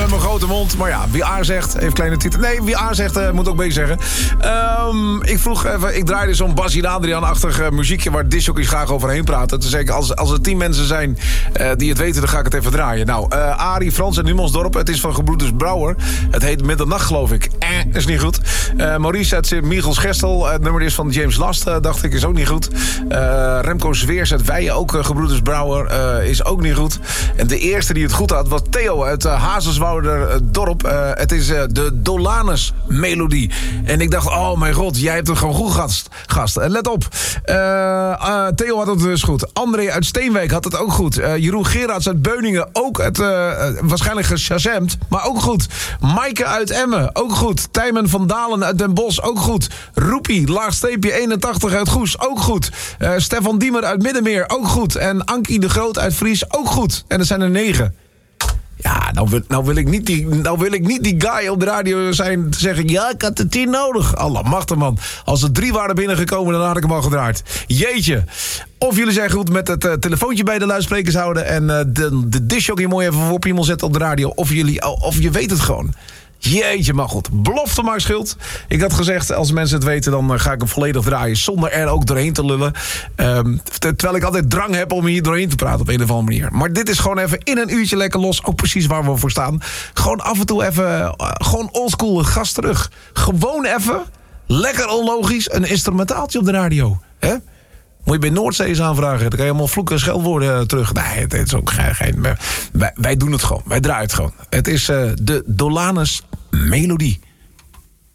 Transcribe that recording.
met mijn grote mond. Maar ja, wie A zegt, heeft kleine titel. Nee, wie A zegt, moet ook B zeggen. Ik vroeg even, ik draaide zo'n Bassie Adriaan-achtig muziekje... waar disjockeys graag overheen praten. Toen zei ik, als er 10 mensen zijn die het weten, dan ga ik het even draaien. Nou, Arie, Frans en Numansdorp. Het is van Gebroeders Brouwer. Het heet Middernacht, geloof ik. Is niet goed. Maurice uit Sint-Michels-Gestel. Het nummer is van James Last, dacht ik, is ook niet goed. Remco Zweers uit Weijen, ook Gebroeders Brouwer, is ook niet goed. En de eerste die het goed had was Theo uit Hazelswouder-dorp. Het is de Dolanus-melodie. En ik dacht, oh mijn god, jij hebt het gewoon goed, gast. Let op. Theo had het dus goed. André uit Steenwijk had het ook goed. Jeroen Gerards uit Beuningen ook het waarschijnlijk geshazamd, maar ook goed. Maaike uit Emmen, ook goed. Tijmen van Dalen uit Den Bosch, ook goed. Roepie, laagstreepje 81 uit Goes, ook goed. Stefan Diemer uit Middenmeer, ook goed. En Ankie de Groot uit Fries, ook goed. En er zijn er 9. Ja, nou wil ik niet die guy op de radio zijn te zeggen... ja, ik had de 10 nodig. Allemachtig, man. Als er 3 waren binnengekomen, dan had ik hem al gedraaid. Jeetje. Of jullie zijn goed met het telefoontje bij de luidsprekers houden... en de discjockey mooi even voor piemel zetten op de radio. Of je weet het gewoon. Jeetje, maar goed. Belofte maar schild. Ik had gezegd, als mensen het weten, dan ga ik hem volledig draaien... zonder er ook doorheen te lullen. Terwijl ik altijd drang heb om hier doorheen te praten op een of andere manier. Maar dit is gewoon even in een uurtje lekker los. Ook precies waar we voor staan. Gewoon af en toe even, gewoon oldschool gas terug. Gewoon even, lekker onlogisch, een instrumentaaltje op de radio. Hè? Moet je bij Noordzee eens aanvragen. Dan kan je allemaal vloeken en scheldwoorden terug. Nee, het is ook geen... Wij doen het gewoon. Wij draaien het gewoon. Het is de Dolanus melodie.